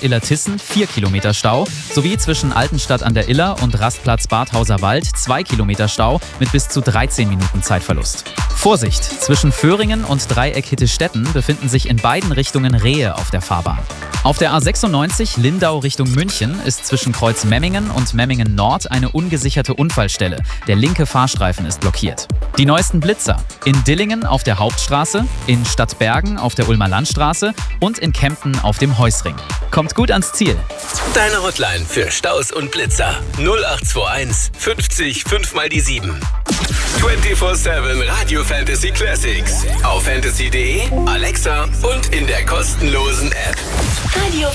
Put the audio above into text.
Illertissen 4 Kilometer Stau sowie zwischen Altenstadt an der Iller und Rastplatz Badhauser Wald 2 Kilometer Stau mit bis zu 13 Minuten Zeitverlust. Vorsicht! Zwischen Föhringen und Dreieck Hittestetten befinden sich in beiden Richtungen Rehe auf der Fahrbahn. Auf der A96 Lindau Richtung München ist zwischen Kreuz Memmingen und Memmingen Nord eine ungesicherte Unfallstelle. Der linke Fahrstreifen ist blockiert. Die neuesten Blitzer: in Dillingen auf der Hauptstraße, in Stadtbergen auf der Ulmer Landstraße und in Kempten auf dem Heusring. Kommt gut ans Ziel. Deine Hotline für Staus und Blitzer 0821 50 5 mal die 7. 24/7 Radio Fantasy Classics auf fantasy.de, Alexa und in der kostenlosen App. Radio